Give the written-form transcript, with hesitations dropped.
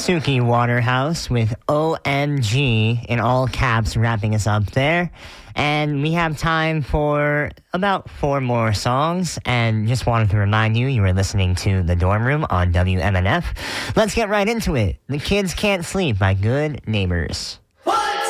Suki Waterhouse with OMG in all caps wrapping us up there. And we have time for about 4 more songs. And just wanted to remind you, you were listening to The Dorm Room on WMNF. Let's get right into it. The Kids Can't Sleep by Good Neighbors.